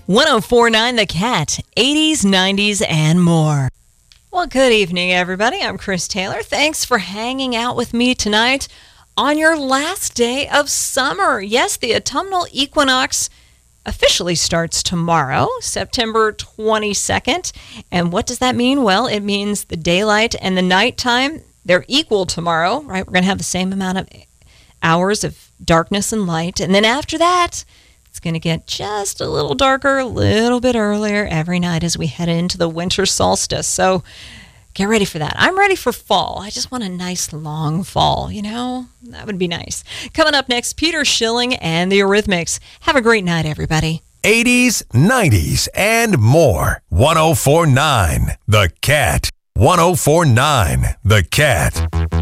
1049 The Cat, 80s, 90s, and more. Well, good evening, everybody. I'm Chris Taylor. Thanks for hanging out with me tonight on your last day of summer. Yes, the autumnal equinox officially starts tomorrow, September 22nd. And what does that mean? Well, it means the daylight and the nighttime, they're equal tomorrow, right? We're going to have the same amount of hours of darkness and light. And then after that, it's going to get just a little darker, a little bit earlier every night as we head into the winter solstice. So get ready for that. I'm ready for fall. I just want a nice long fall, you know? That would be nice. Coming up next, Peter Schilling and the Eurythmics. Have a great night, everybody. 80s, 90s, and more. 1049 The Cat. 1049 The Cat.